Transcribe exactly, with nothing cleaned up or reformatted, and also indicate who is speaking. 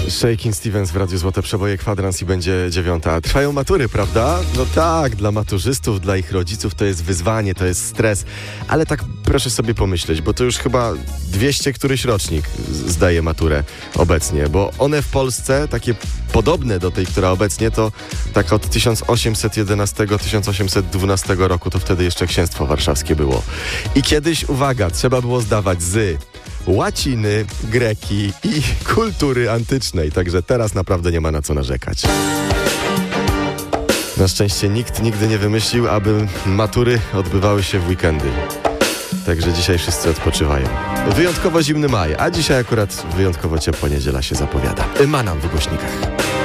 Speaker 1: Shakin' Stevens w Radiu Złote Przeboje, kwadrans i będzie dziewiąta. Trwają matury, prawda? No tak, dla maturzystów, dla ich rodziców to jest wyzwanie, to jest stres. Ale tak proszę sobie pomyśleć, bo to już chyba dwieście któryś rocznik zdaje maturę obecnie, bo one w Polsce, takie podobne do tej, która obecnie, to tak od tysiąc osiemset jedenastego do tysiąc osiemset dwunastego roku, to wtedy jeszcze księstwo warszawskie było. I kiedyś, uwaga, trzeba było zdawać z łaciny, greki i kultury antycznej, także teraz naprawdę nie ma na co narzekać. Na szczęście nikt nigdy nie wymyślił, aby matury odbywały się w weekendy. Także dzisiaj wszyscy odpoczywają. Wyjątkowo zimny maj, a dzisiaj akurat wyjątkowo ciepła niedziela się zapowiada. Ma nam w głośnikach.